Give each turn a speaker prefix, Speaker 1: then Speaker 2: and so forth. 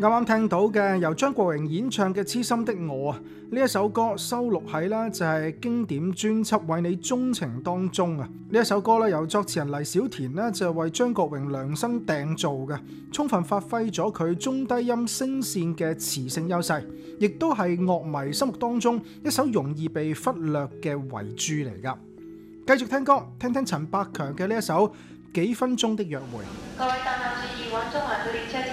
Speaker 1: 啱啱聽到嘅由張國榮演唱嘅《痴心的我》啊，呢一首歌收錄喺啦就係經典專輯《為你鍾情》當中啊。呢一首歌咧由作詞人黎小田咧就係為張國榮量身訂造嘅，充分發揮咗佢中低音聲線嘅磁性優勢，亦都係樂迷心目當中一首容易被忽略嘅遺珠嚟噶。繼續聽歌，聽聽陳百強嘅呢一首《幾分鐘的約會》。
Speaker 2: 各位搭客注意，往中環到列車